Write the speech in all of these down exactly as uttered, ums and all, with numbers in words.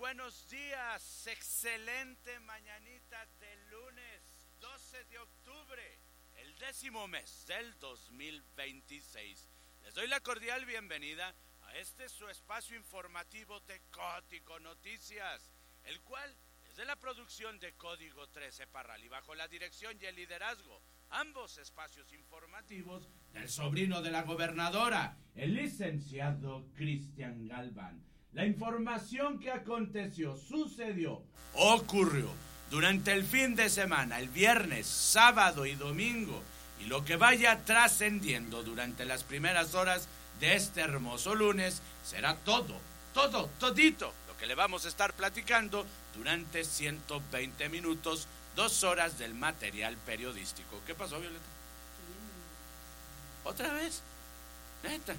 buenos días, excelente mañanita de lunes doce de octubre, el décimo mes del dos mil veintiséis. Les doy la cordial bienvenida a este su espacio informativo de Código Noticias, el cual es de la producción de Código trece Parral y bajo la dirección y el liderazgo, ambos espacios informativos, del sobrino de la gobernadora, el licenciado Cristian Galván. La información que aconteció, sucedió, ocurrió durante el fin de semana, el viernes, sábado y domingo, y lo que vaya trascendiendo durante las primeras horas de este hermoso lunes, será todo, todo, todito, lo que le vamos a estar platicando durante ciento veinte minutos, dos horas del material periodístico. ¿Qué pasó, Violeta? ¿Otra vez? Neta.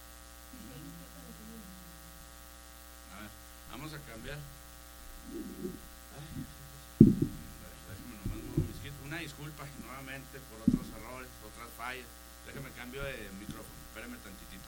Vamos a cambiar. Una disculpa nuevamente por otros errores, otras fallas. Déjame cambio de micrófono. Espérame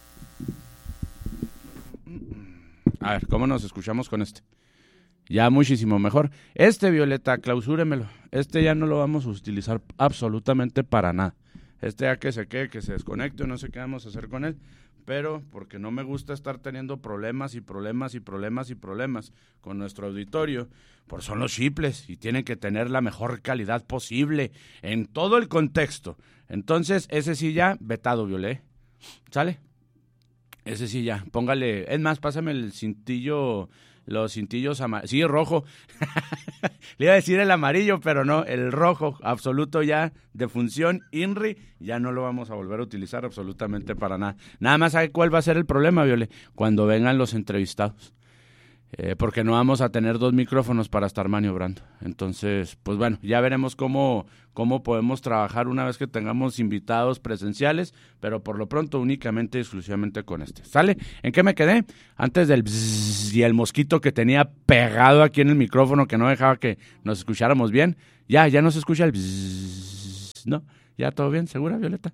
tantitito. A ver, ¿cómo nos escuchamos con este? Ya muchísimo mejor. Este, Violeta, clausúremelo. Este ya no lo vamos a utilizar absolutamente para nada. Este ya que se quede, que se desconecte, no sé qué vamos a hacer con él. Pero porque no me gusta estar teniendo problemas y problemas y problemas y problemas con nuestro auditorio, pues son los chiples y tienen que tener la mejor calidad posible en todo el contexto. Entonces, ese sí ya, vetado, Violet. ¿Sale? Ese sí ya, póngale, es más, pásame el cintillo, los cintillos amarillos, sí, rojo. Le iba a decir el amarillo, pero no, el rojo, absoluto ya, de función I N R I, ya no lo vamos a volver a utilizar absolutamente para nada. Nada más, ¿sabe cuál va a ser el problema, Viole? Cuando vengan los entrevistados. Eh, porque no vamos a tener dos micrófonos para estar maniobrando. Entonces, pues bueno, ya veremos cómo, cómo podemos trabajar una vez que tengamos invitados presenciales, pero por lo pronto únicamente y exclusivamente con este. ¿Sale? ¿En qué me quedé? Antes del bzzz y el mosquito que tenía pegado aquí en el micrófono que no dejaba que nos escucháramos bien. Ya, ya no se escucha el bzzz, ¿no? ¿Ya todo bien? ¿Segura, Violeta?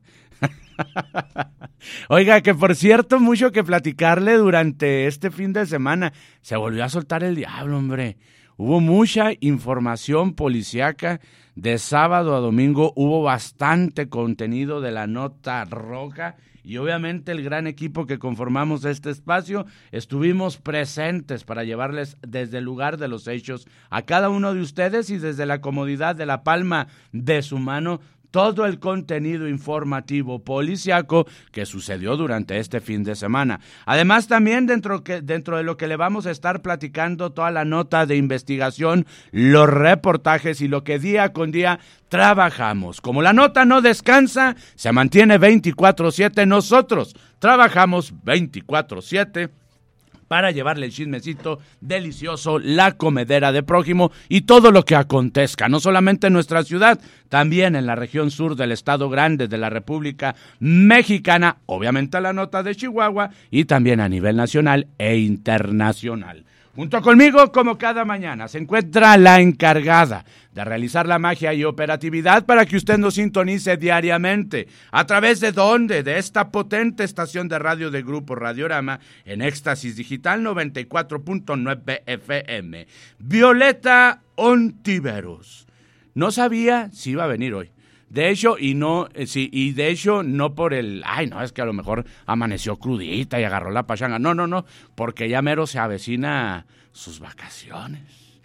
Oiga, que por cierto, mucho que platicarle durante este fin de semana. Se volvió a soltar el diablo, hombre. Hubo mucha información policíaca. De sábado a domingo hubo bastante contenido de la nota roja. Y obviamente el gran equipo que conformamos este espacio estuvimos presentes para llevarles desde el lugar de los hechos a cada uno de ustedes y desde la comodidad de la palma de su mano todo el contenido informativo policiaco que sucedió durante este fin de semana. Además, también dentro, que, dentro de lo que le vamos a estar platicando, toda la nota de investigación, los reportajes y lo que día con día trabajamos. Como la nota no descansa, se mantiene veinticuatro siete, nosotros trabajamos veinticuatro siete para llevarle el chismecito delicioso, la comedera de prójimo y todo lo que acontezca, no solamente en nuestra ciudad, también en la región sur del estado grande de la República Mexicana, obviamente la nota de Chihuahua y también a nivel nacional e internacional. Junto conmigo, como cada mañana, se encuentra la encargada de realizar la magia y operatividad para que usted nos sintonice diariamente. ¿A través de dónde? De esta potente estación de radio de Grupo Radiorama en Éxtasis Digital noventa y cuatro punto nueve F M. Violeta Ontiveros. No sabía si iba a venir hoy. De hecho, y no, eh, sí, y de hecho, no por el, ay, no, es que a lo mejor amaneció crudita y agarró la pachanga. No, no, no, porque ya mero se avecina sus vacaciones.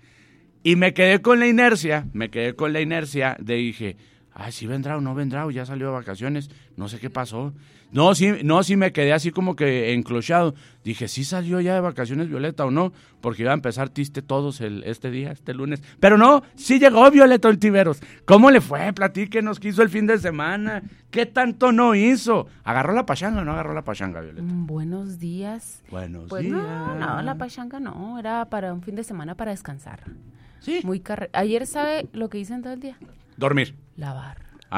Y me quedé con la inercia, me quedé con la inercia de dije, ay, sí vendrá o no vendrá, o ya salió de vacaciones, no sé qué pasó. No, sí, no, sí me quedé así como que enclochado. Dije, ¿sí salió ya de vacaciones Violeta o no? Porque iba a empezar triste todos el, este día, este lunes. Pero no, sí llegó Violeta Ontiveros. ¿Cómo le fue? Platíquenos, ¿qué hizo el fin de semana? ¿Qué tanto no hizo? ¿Agarró la pachanga o no agarró la pachanga, Violeta? Mm, buenos días. Buenos pues días. No, no, la pachanga no, era para un fin de semana para descansar. Sí. Muy carre... Ayer, ¿sabe lo que hice en todo el día? Dormir. Lavar.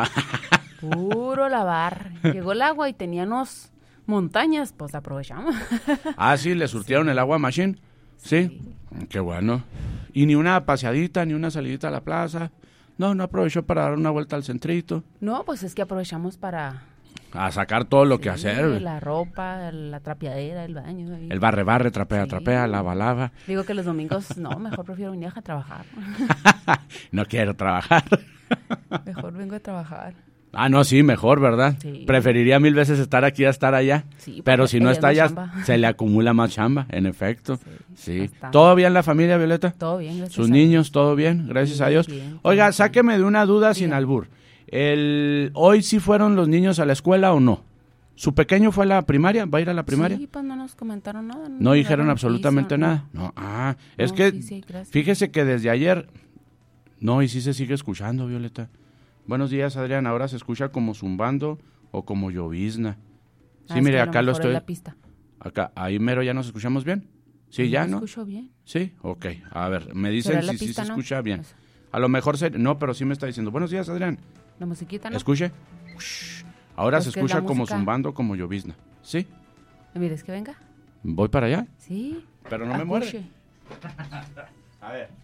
Puro lavar. Llegó el agua y teníamos montañas, pues aprovechamos. Ah, sí, le surtieron sí. el agua machine. ¿Sí? ¿Sí? Qué bueno. ¿Y ni una paseadita, ni una salidita a la plaza? No, no aprovechó para dar una vuelta al centrito. No, pues es que aprovechamos para A sacar todo lo Sí, que hacer. La ropa, la trapeadera, el baño. Ahí. El barre, barre, trapea, Sí. trapea, lava, lava. Digo que los domingos, no, mejor prefiero venir a trabajar. No quiero trabajar. Mejor vengo a trabajar. Ah, no, sí, mejor, ¿verdad? Sí. Preferiría mil veces estar aquí a estar allá. Sí, Pero porque si no ella es está más allá, chamba. se le acumula más chamba, en efecto. Sí, Sí. bastante. ¿Todo bien la familia, Violeta? Todo bien, gracias. Sus a niños, Dios. todo bien, gracias a Bien, Dios. bien, Oiga, bien. sáqueme de una duda sin Bien. albur. El, ¿Hoy sí fueron los niños a la escuela o no? ¿Su pequeño fue a la primaria? ¿Va a ir a la primaria? Sí, pues no nos comentaron nada. No dijeron nos absolutamente noticia, nada. No, ah, es No, que sí, sí, gracias. fíjese que desde ayer, no, y sí se sigue escuchando, Violeta. Buenos días, Adrián, ahora se escucha como zumbando o como llovizna. Sí, Ah, es mire, que a lo acá lo mejor es estoy, la pista. acá, ahí mero ya nos escuchamos bien. Sí, ya, ¿Me ¿no? escucho bien? Sí, ok, a ver, me dicen ¿Será la si sí pista, se no? escucha bien. Eso. A lo mejor, se, no, pero sí me está diciendo, buenos días, Adrián, La musiquita, ¿no? escuche. Ush, ahora Pues se que es la escucha como música. zumbando, como llovizna. ¿Sí? Mire, es que venga. ¿Voy para allá? Sí. Pero no me muerde. Acuche. A ver.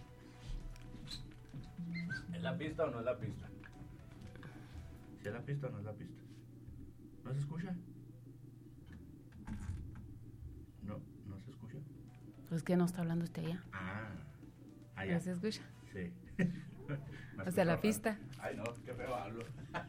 ¿Es la pista o no es la pista? ¿Si es la pista o no es la pista? ¿No se escucha? No, no se escucha. Pues que no está hablando usted allá. Ah, ¿No se escucha? Sí. O sea, la pista. Ay, no, qué feo hablo.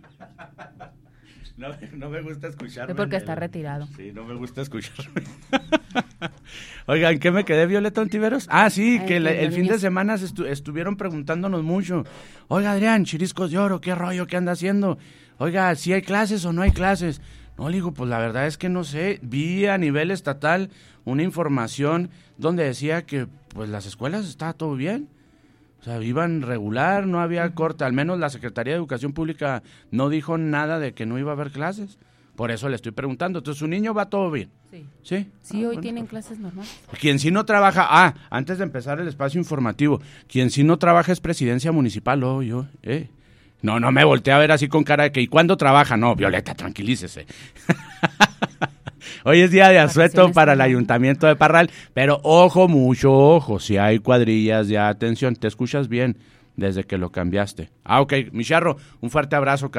No, no me gusta escucharme. Es porque en está el- retirado. Sí, no me gusta escucharme. Oigan, ¿qué me quedé, Violeta Ontiveros? Ah, sí, Ay, que el, que el los fin de niños- semana se estu- estuvieron preguntándonos mucho. Oiga, Adrián, Chiriscos de Oro, ¿qué rollo? ¿Qué anda haciendo? Oiga, ¿sí hay clases o no hay clases? No, le digo, pues la verdad es que no sé. Vi a nivel estatal una información donde decía que pues las escuelas estaba todo bien. O sea, iban regular, no había corte. Al menos la Secretaría de Educación Pública no dijo nada de que no iba a haber clases. Por eso le estoy preguntando. Entonces, ¿su niño va todo bien? Sí. ¿Sí? Sí, Ah, hoy bueno, tienen perfecto. clases normales. Quien sí no trabaja, ah, antes de empezar el espacio informativo, quien sí no trabaja es presidencia municipal, oh, yo, eh. No, no me volteé a ver así con cara de que, ¿y cuándo trabaja? No, Violeta, tranquilícese. Hoy es día de asueto Vacaciones para el también. Ayuntamiento de Parral, pero ojo, mucho ojo, si hay cuadrillas, ya atención, te escuchas bien desde que lo cambiaste. Ah, ok, mi charro, un fuerte abrazo,